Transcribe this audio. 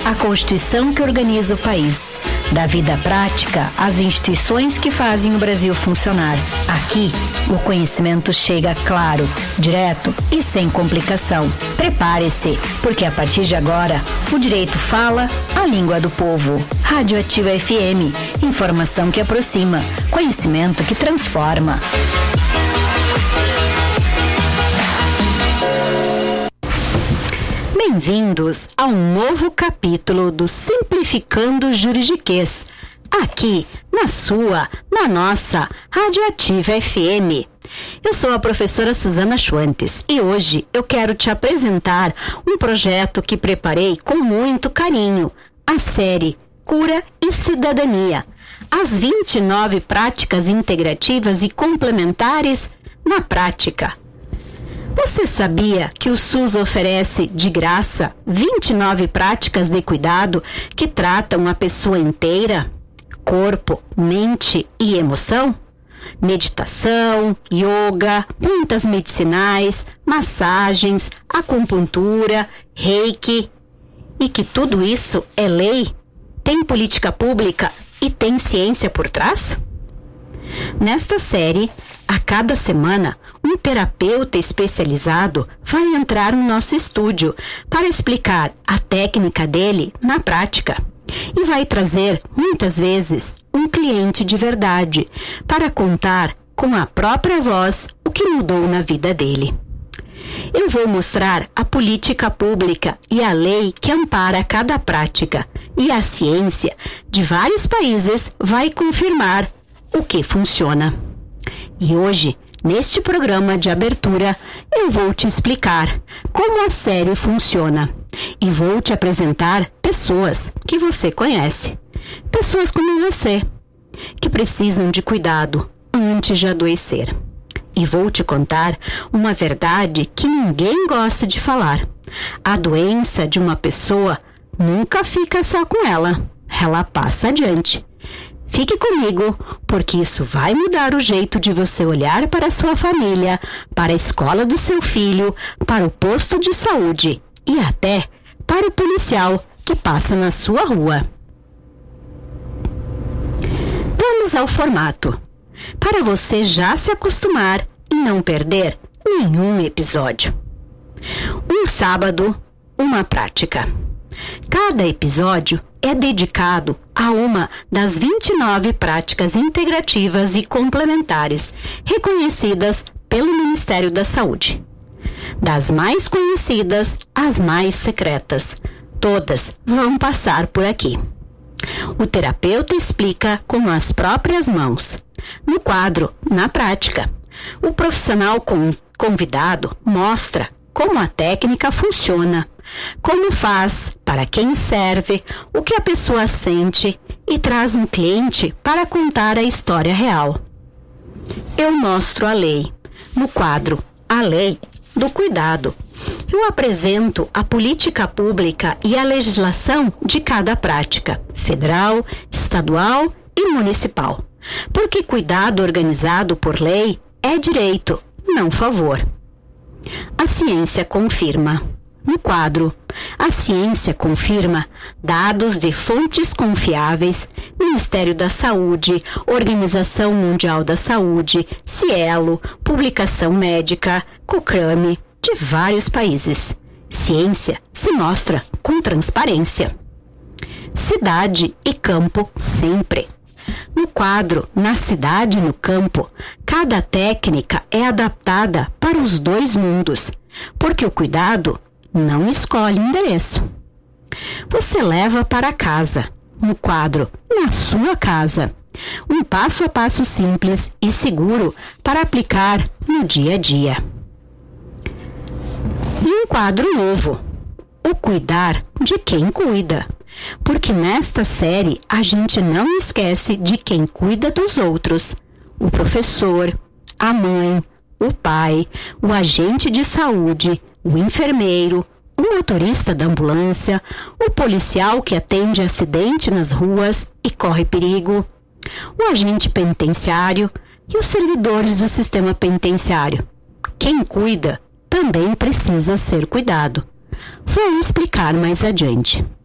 a Constituição que organiza o país. Da vida prática às instituições que fazem o Brasil funcionar. Aqui, o conhecimento chega claro, direto e sem complicação. Prepare-se, porque a partir de agora, o direito fala a língua do povo. Radioativa FM, informação que aproxima, conhecimento que transforma. Bem-vindos a um novo capítulo do Simplificando Juridiquês, aqui na nossa Radioativa FM. Eu sou a professora Suzana Schwantes e hoje eu quero te apresentar um projeto que preparei com muito carinho, a série Cura e Cidadania, as 29 práticas integrativas e complementares na prática. Você sabia que o SUS oferece de graça 29 práticas de cuidado que tratam a pessoa inteira? Corpo, mente e emoção? Meditação, yoga, plantas medicinais, massagens, acupuntura, reiki. E que tudo isso é lei? Tem política pública e tem ciência por trás? Nesta série, a cada semana, um terapeuta especializado vai entrar no nosso estúdio para explicar a técnica dele na prática. E vai trazer, muitas vezes, um cliente de verdade para contar com a própria voz o que mudou na vida dele. Eu vou mostrar a política pública e a lei que ampara cada prática. E a ciência de vários países vai confirmar o que funciona. E hoje, neste programa de abertura, eu vou te explicar como a série funciona. E vou te apresentar pessoas que você conhece. Pessoas como você, que precisam de cuidado antes de adoecer. E vou te contar uma verdade que ninguém gosta de falar. A doença de uma pessoa nunca fica só com ela. Ela passa adiante. Fique comigo, porque isso vai mudar o jeito de você olhar para a sua família, para a escola do seu filho, para o posto de saúde e até para o policial que passa na sua rua. Vamos ao formato, para você já se acostumar e não perder nenhum episódio. Um sábado, uma prática. Cada episódio é dedicado a uma das 29 práticas integrativas e complementares reconhecidas pelo Ministério da Saúde. Das mais conhecidas às mais secretas, todas vão passar por aqui. O terapeuta explica com as próprias mãos. No quadro, na prática, o profissional convidado mostra como a técnica funciona, como faz, para quem serve, o que a pessoa sente e traz um cliente para contar a história real. Eu mostro a lei. No quadro, a lei do cuidado. Eu apresento a política pública e a legislação de cada prática, federal, estadual e municipal. Porque cuidado organizado por lei é direito, não favor. A ciência confirma. No quadro, a ciência confirma dados de fontes confiáveis, Ministério da Saúde, Organização Mundial da Saúde, Cielo, Publicação Médica, Cochrane, de vários países. Ciência se mostra com transparência. Cidade e campo sempre. No quadro, na cidade e no campo, cada técnica é adaptada para os dois mundos, porque o cuidado não escolhe endereço. Você leva para casa, no quadro, na sua casa, um passo a passo simples e seguro para aplicar no dia a dia. E um quadro novo, o cuidar de quem cuida. Porque nesta série a gente não esquece de quem cuida dos outros. O professor, a mãe, o pai, o agente de saúde, o enfermeiro, o motorista da ambulância, o policial que atende acidente nas ruas e corre perigo, o agente penitenciário e os servidores do sistema penitenciário. Quem cuida também precisa ser cuidado. Vou explicar mais adiante.